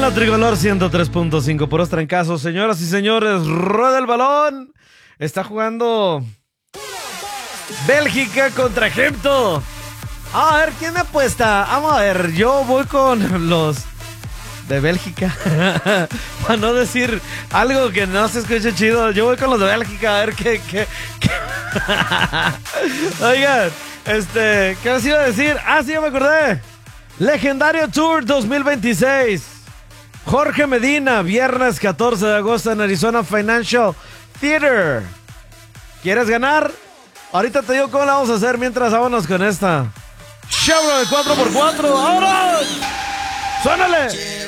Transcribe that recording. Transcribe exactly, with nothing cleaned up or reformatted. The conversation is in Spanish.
la Tricolor ciento tres punto cinco, puros trancazos. Señoras y señores, rueda el balón. Está jugando Bélgica contra Egipto. A ver, ¿quién me apuesta? Vamos a ver, yo voy con los de Bélgica. Para no decir algo que no se escuche chido, yo voy con los de Bélgica. A ver qué... qué, qué. Oigan, este, ¿qué les iba a decir? Ah, sí, ya me acordé. Legendario Tour dos mil veintiséis. Jorge Medina, viernes catorce de agosto en Arizona Financial Theater. ¿Quieres ganar? Ahorita te digo cómo la vamos a hacer. Mientras, vámonos con esta Chevrolet cuatro por cuatro. ¡Ahora! ¡Suénale!